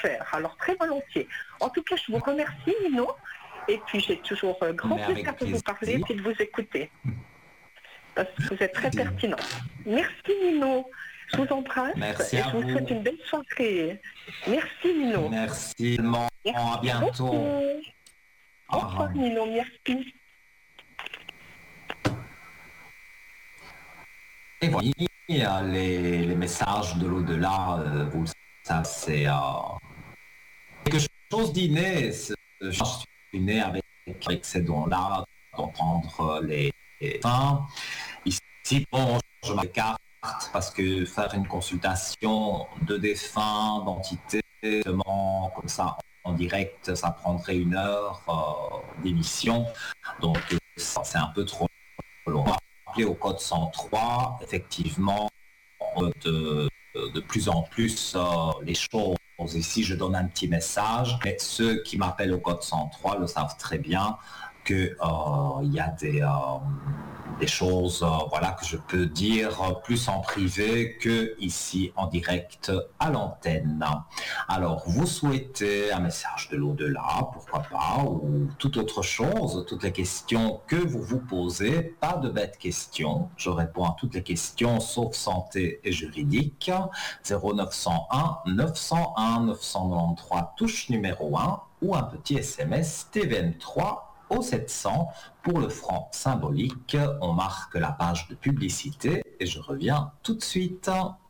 faire. Alors très volontiers. En tout cas, je vous remercie, Nino. Et puis j'ai toujours grand plaisir de vous parler et de vous écouter. Parce que vous êtes très pertinent. Merci, Nino. Je vous embrasse. Merci et je vous souhaite une belle soirée. Merci, Nino. Merci. À bientôt. Au revoir, Nino. Merci. Et voilà, les messages de l'au-delà, vous le savez, c'est quelque chose d'inné. Je suis né avec ces dons-là, d'entendre les fins. Ici, bon, je m'écarte parce que faire une consultation de défunts, d'entités, comme ça en direct, ça prendrait 1 heure d'émission. Donc, c'est un peu trop long. Rappeler au code 103, effectivement, de plus en plus les choses. Ici, je donne un petit message, mais ceux qui m'appellent au code 103 le savent très bien qu'il y a des choses voilà, que je peux dire plus en privé que ici en direct à l'antenne. Alors, vous souhaitez un message de l'au-delà, pourquoi pas, ou toute autre chose, toutes les questions que vous vous posez, pas de bêtes questions. Je réponds à toutes les questions sauf santé et juridique. 0901 901 993 touche numéro 1 ou un petit SMS TVM3 au 700 pour le franc symbolique. On marque la page de publicité et je reviens tout de suite.